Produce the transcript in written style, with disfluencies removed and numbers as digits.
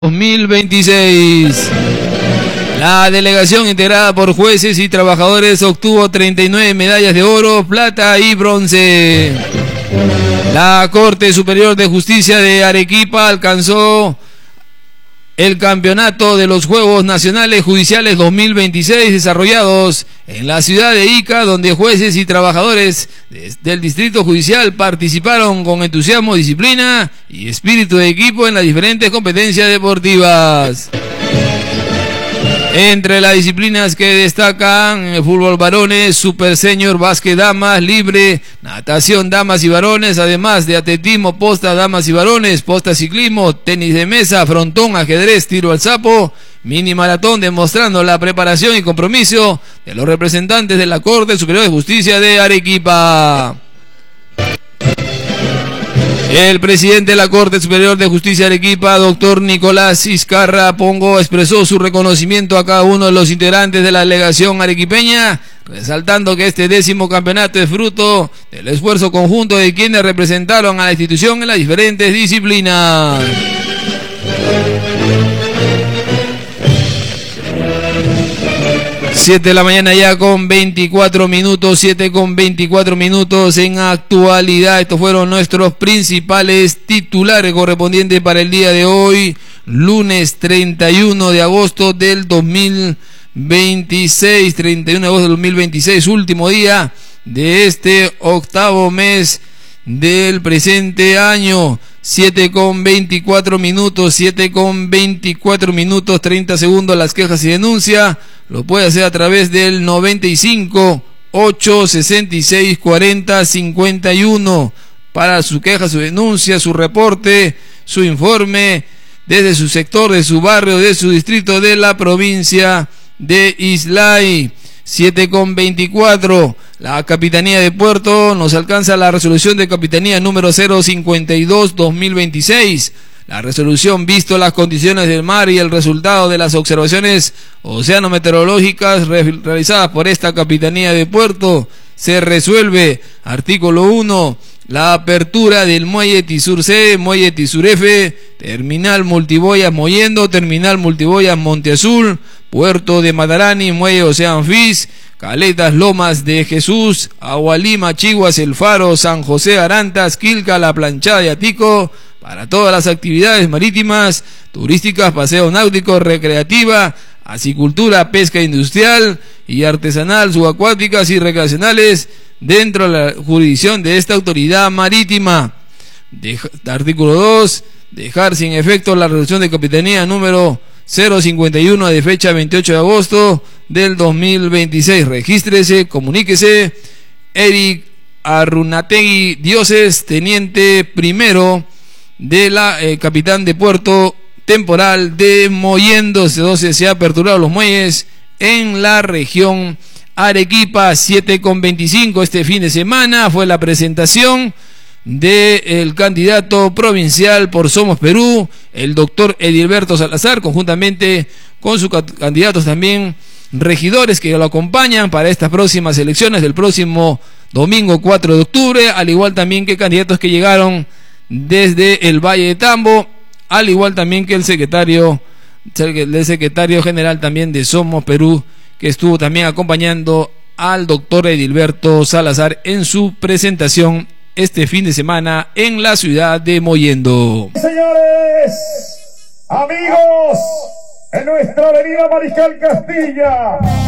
2026. La delegación integrada por jueces y trabajadores obtuvo 39 medallas de oro, plata y bronce. La Corte Superior de Justicia de Arequipa alcanzó el campeonato de los Juegos Nacionales Judiciales 2026 desarrollados en la ciudad de Ica, donde jueces y trabajadores del Distrito Judicial participaron con entusiasmo, disciplina y espíritu de equipo en las diferentes competencias deportivas. Entre las disciplinas que destacan el fútbol varones, super senior, básquet damas, libre, natación damas y varones, además de atletismo, posta damas y varones, posta ciclismo, tenis de mesa, frontón, ajedrez, tiro al sapo, mini maratón, demostrando la preparación y compromiso de los representantes de la Corte Superior de Justicia de Arequipa. El presidente de la Corte Superior de Justicia de Arequipa, doctor Nicolás Izcarra Pongo, expresó su reconocimiento a cada uno de los integrantes de la delegación arequipeña, resaltando que este 10º campeonato es fruto del esfuerzo conjunto de quienes representaron a la institución en las diferentes disciplinas. Siete de la mañana ya con 24 minutos, 7 con 24 minutos en actualidad. Estos fueron nuestros principales titulares correspondientes para el día de hoy, lunes 31 de agosto del 2026, 31 de agosto del 2026, último día de este octavo mes del presente año. 7 con 24 minutos, 7 con 24 minutos, 30 segundos las quejas y denuncia. Lo puede hacer a través del 95 866 40 51 para su queja, su denuncia, su reporte, su informe desde su sector, de su barrio, de su distrito, de la provincia de Islay. 7 con 24, la Capitanía de Puerto nos alcanza la resolución de Capitanía número 052-2026. La resolución, visto las condiciones del mar y el resultado de las observaciones oceanometeorológicas realizadas por esta Capitanía de Puerto, se resuelve. Artículo 1. La apertura del muelle Tisur C, muelle Tisur F, terminal multiboyas Mollendo, terminal multiboyas Monte Azul, puerto de Madarani, muelle Ocean Fish, Caletas Lomas de Jesús, Agualima, Chiguas, El Faro, San José, Arantas, Quilca, La Planchada de Atico, para todas las actividades marítimas, turísticas, paseo náutico, recreativa, acicultura, pesca industrial y artesanal, subacuáticas y recreacionales dentro de la jurisdicción de esta autoridad marítima. Artículo 2. Dejar sin efecto la resolución de Capitanía número 051 de fecha 28 de agosto del 2026. Regístrese, comuníquese. Eric Arrunategui Dioses, teniente primero de la capitán de puerto temporal de Mollendo. Entonces se han aperturado los muelles en la región Arequipa. 7 con 25 este fin de semana fue la presentación del candidato provincial por Somos Perú, el doctor Edilberto Salazar, conjuntamente con sus candidatos también regidores que lo acompañan para estas próximas elecciones del próximo domingo 4 de octubre, al igual también que candidatos que llegaron desde el Valle de Tambo, al igual también que el secretario general también de Somos Perú, que estuvo también acompañando al doctor Edilberto Salazar en su presentación este fin de semana en la ciudad de Mollendo. Señores, amigos, en nuestra avenida Mariscal Castilla,